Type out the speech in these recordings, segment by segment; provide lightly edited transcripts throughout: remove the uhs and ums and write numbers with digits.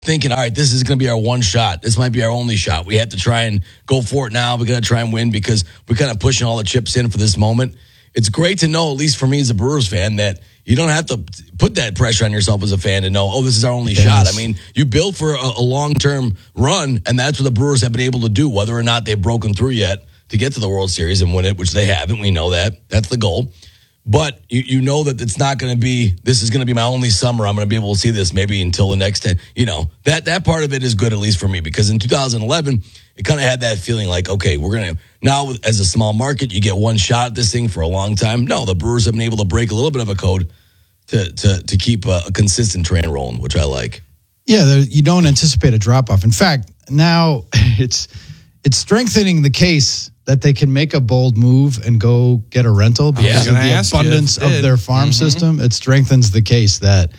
thinking, all right, this is going to be our one shot. This might be our only shot. We have to try and go for it now. We're going to try and win because we're kind of pushing all the chips in for this moment. It's great to know, at least for me as a Brewers fan, that you don't have to put that pressure on yourself as a fan to know, oh, this is our only shot. I mean, you build for a long-term run, and that's what the Brewers have been able to do, whether or not they've broken through yet to get to the World Series and win it, which they haven't. We know that. That's the goal. But you know that it's not going to be, this is going to be my only summer. I'm going to be able to see this maybe until the next 10. That part of it is good, at least for me, because in 2011, it kind of had that feeling like, okay, we're going to, now as a small market, you get one shot at this thing for a long time. No, the Brewers have been able to break a little bit of a code to keep a consistent train rolling, which I like. Yeah, you don't anticipate a drop-off. In fact, now it's strengthening the case that they can make a bold move and go get a rental because of the abundance of their farm system. It strengthens the case that,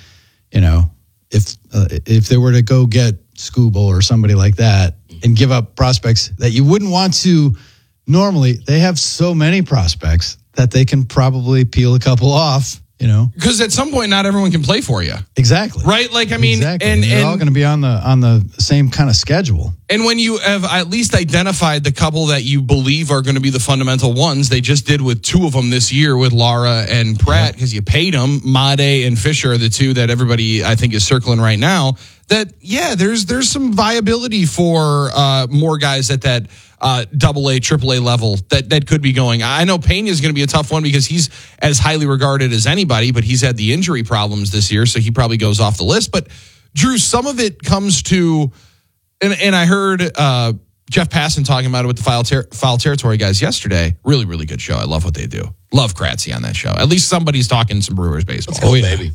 if they were to go get Skubal or somebody like that and give up prospects that you wouldn't want to normally, they have so many prospects that they can probably peel a couple off. Because at some point, not everyone can play for you. Exactly. Right? Exactly. And they're all going to be on the same kind of schedule. And when you have at least identified the couple that you believe are going to be the fundamental ones, they just did with two of them this year with Lara and Pratt because you paid them. Made and Fisher are the two that everybody I think is circling right now. That there's some viability for more guys at that AA, AAA level that could be going. I know Pena is going to be a tough one because he's as highly regarded as anybody, but he's had the injury problems this year, so he probably goes off the list. But Drew, some of it comes to, and I heard Jeff Passan talking about it with the Foul Territory guys yesterday. Really, really good show. I love what they do. Love Kratzy on that show. At least somebody's talking some Brewers baseball. Oh, yeah, baby.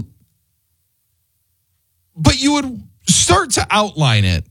But you would start to outline it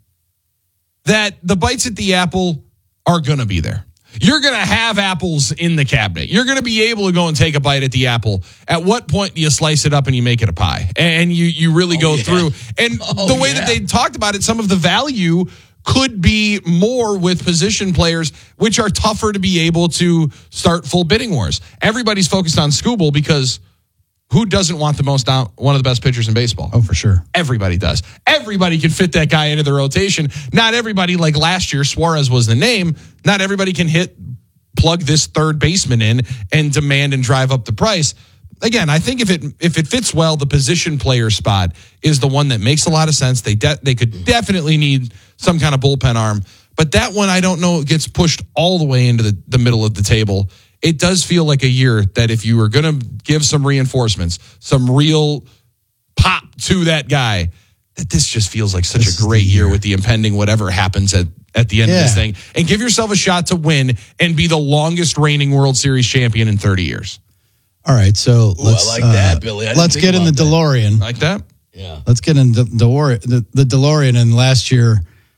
that the bites at the apple are going to be there. You're going to have apples in the cabinet. You're going to be able to go and take a bite at the apple. At what point do you slice it up and you make it a pie? And you really go through. And the way that they talked about it, some of the value could be more with position players, which are tougher to be able to start full bidding wars. Everybody's focused on Skubal because who doesn't want one of the best pitchers in baseball? Oh, for sure. Everybody does. Everybody can fit that guy into the rotation. Not everybody, like last year, Suarez was the name. Not everybody can plug this third baseman in and demand and drive up the price. Again, I think if it fits well, the position player spot is the one that makes a lot of sense. They could definitely need some kind of bullpen arm. But that one, I don't know, gets pushed all the way into the middle of the table. It does feel like a year that if you were going to give some reinforcements, some real pop to that guy, that this just feels like such a great year with the impending whatever happens at the end of this thing. And give yourself a shot to win and be the longest reigning World Series champion in 30 years. All right, so let's I like that, Billy. Let's get in the DeLorean. Like that? Yeah. Let's get in the DeLorean. And last year,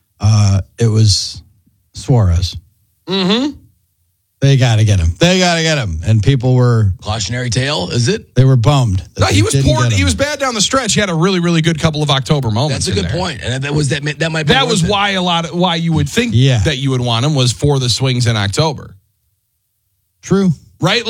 it was Suarez. Mm-hmm. They got to get him. And people were... Cautionary tale, is it? They were bummed. No, he was poor. He was bad down the stretch. He had a really, really good couple of October moments. That's a good point. And that might be... That was why you would think that you would want him was for the swings in October. True. Right?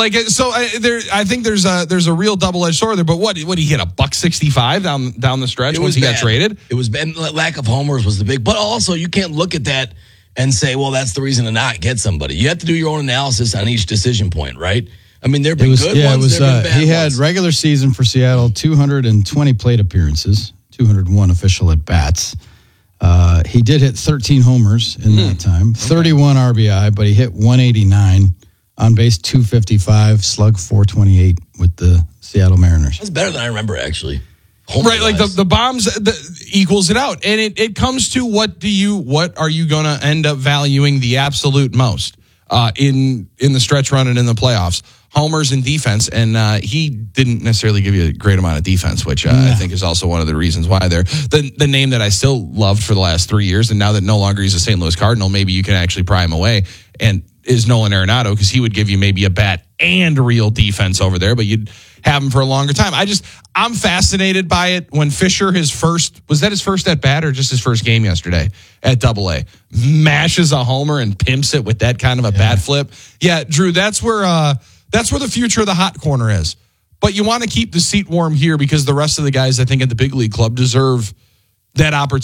I think there's a real double-edged sword there. But what he hit $165 down the stretch once he got traded? It was bad. Lack of homers was the big... But also, you can't look at that and say, well, that's the reason to not get somebody. You have to do your own analysis on each decision point, right? I mean, there have been good ones, there have been bad he had regular season for Seattle, 220 plate appearances, 201 official at-bats. He did hit 13 homers in that time, 31 RBI, but he hit 189, on base 255, slug 428 with the Seattle Mariners. That's better than I remember, actually. Right, like the bombs equals it out. And it comes to what are you going to end up valuing the absolute most in the stretch run and in the playoffs? Homers and defense. And he didn't necessarily give you a great amount of defense, which I think is also one of the reasons why they're the name that I still loved for the last 3 years. And now that no longer he's a St. Louis Cardinal, maybe you can actually pry him away. And is Nolan Arenado, because he would give you maybe a bat and real defense over there, but you'd have him for a longer time. I'm fascinated by it. When Fisher, was that his first at bat or just his first game yesterday at AA? Mashes a homer and pimps it with that kind of a bat flip. Yeah, Drew, that's where the future of the hot corner is. But you want to keep the seat warm here because the rest of the guys, I think, at the big league club deserve that opportunity.